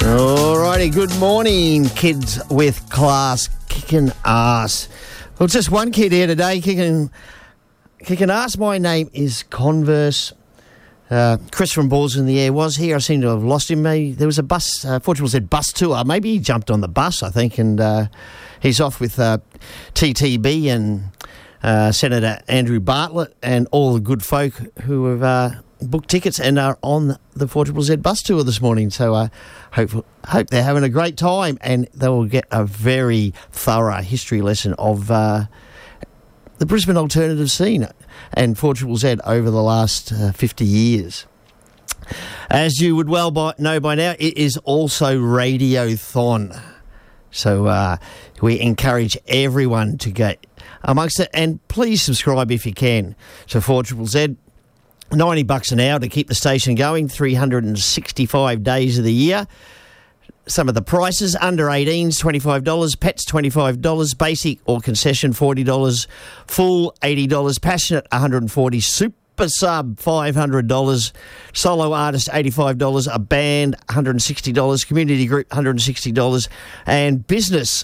Alrighty, good morning, kids with class, kicking ass. Well, just one kid here today, kicking ass. My name is Converse. Chris from Balls in the Air was here. I seem to have lost him. Maybe there was a bus, Portugal said bus tour. Maybe he jumped on the bus, I think, and he's off with TTB and Senator Andrew Bartlett and all the good folk who have booked tickets and are on the Portugal Z bus tour this morning. So hope they're having a great time and they will get a very thorough history lesson of the Brisbane alternative scene and Portugal Z over the last 50 years. As you would well know by now, it is also Radiothon. So we encourage everyone to get amongst it, and please subscribe if you can to Portugal Z. $90 an hour to keep the station going, 365 days of the year. Some of the prices, under 18s, $25, pets, $25, basic or concession, $40, full, $80, passionate, $140, super sub, $500, solo artist, $85, a band, $160, community group, $160, and business,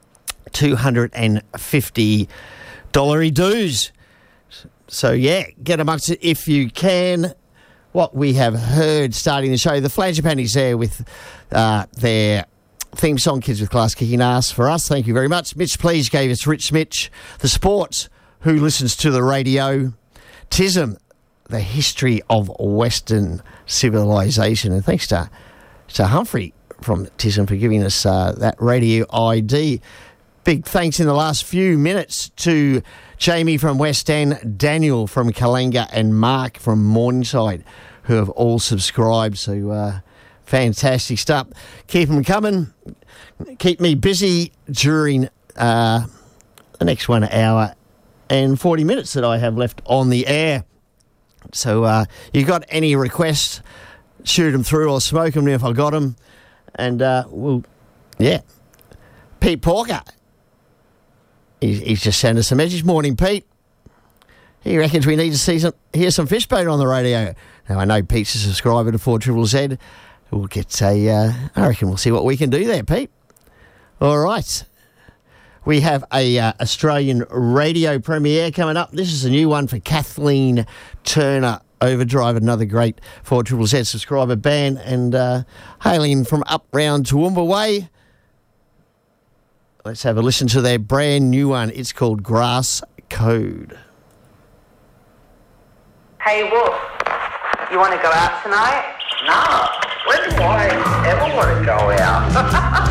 $250 dues. So, yeah, get amongst it if you can. What we have heard starting the show, the Flangipanis there with their theme song, Kids with Class, kicking ass for us. Thank you very much. Mitch Please gave us Rich Mitch. The Sports, who listens to the radio. TISM, the history of Western civilization. And thanks to Humphrey from TISM for giving us that radio ID. Big thanks in the last few minutes to Jamie from West End, Daniel from Kalenga, and Mark from Morningside, who have all subscribed. So fantastic stuff. Keep them coming. Keep me busy during the next 1 hour and 40 minutes that I have left on the air. So you got any requests, shoot them through or smoke them if I got them. And Pete Porker. He's just sent us a message. Morning, Pete. He reckons we need to hear some Fishbone on the radio. Now, I know Pete's a subscriber to 4ZZZ. We'll get I reckon we'll see what we can do there, Pete. All right. We have a Australian radio premiere coming up. This is a new one for Kathleen Turner, Overdrive, another great 4ZZZ subscriber band, and hailing from up round Toowoomba Way. Let's have a listen to their brand new one. It's called Grass Code. Hey, Wolf, you want to go out tonight? No, when do I ever want to go out?